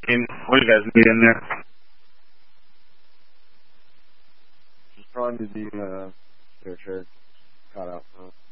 What are you guys doing there? Just trying to do sure. Cut out.